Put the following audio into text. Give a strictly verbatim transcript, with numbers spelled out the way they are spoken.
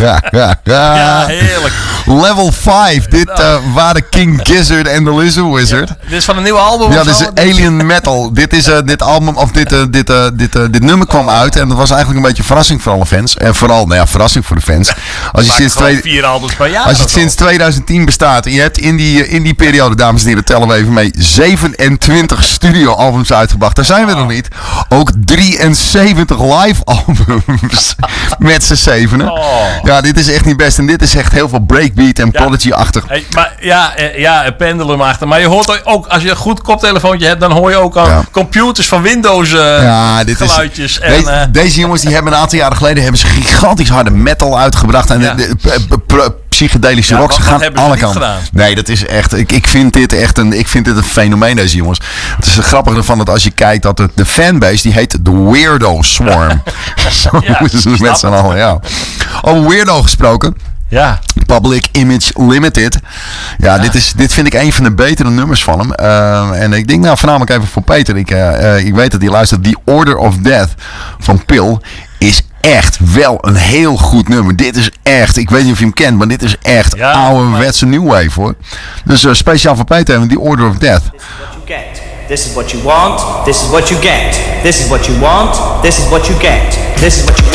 Ja, heerlijk. Level vijf. Dit uh, waren King Gizzard en The Lizard Wizard. Ja, dit is van een nieuwe album. Ja, dit is Alien Metal. Dit is uh, dit album, of dit, uh, dit, uh, dit, uh, dit nummer kwam uit. En dat was eigenlijk een beetje een verrassing voor alle fans. En vooral, nou ja, verrassing voor de fans. Als je sinds, twee, vier albums per jaar als je sinds twintig tien bestaat. En je hebt in die, in die periode, dames en heren, tellen we even mee, zevenentwintig studioalbums uitgebracht. Daar zijn we nog niet. Ook drieënzeventig live albums. Met z'n zevenen. Oh. Ja, dit is echt niet best. En dit is echt heel veel breakbeat en ja. Prodigy-achtig. Hey, maar ja, ja, pendulum-achtig. Maar je hoort ook, als je een goed koptelefoontje hebt, dan hoor je ook al ja. computers van Windows uh, ja, dit geluidjes. Is, en, deze, uh, deze jongens die hebben een aantal jaren geleden hebben ze gigantisch harde metal uitgebracht. En ja. de, de, de, de, psychedelische ja, rock, ze gaan alle kanten. Nee, dat is echt, ik, ik vind dit echt een, ik vind dit een fenomeen, deze jongens. Het is het grappige ervan dat als je kijkt dat de, de fanbase, die heet de Weirdo Swarm. Zo ja, moeten ze met z'n allen, ja. Over Weirdo gesproken. Ja. Public Image Limited. Ja, ja. Dit, is, dit vind ik een van de betere nummers van hem. Uh, en ik denk nou voornamelijk even voor Peter. Ik, uh, uh, ik weet dat hij luistert. The Order of Death van Pil is echt wel een heel goed nummer. Dit is echt, ik weet niet of je hem kent, maar dit is echt ja, ouderwetse new wave hoor. Dus uh, speciaal voor Peter, The Order of Death. This is what you want. This is what you get. This is what you want. This is what you get. This is what you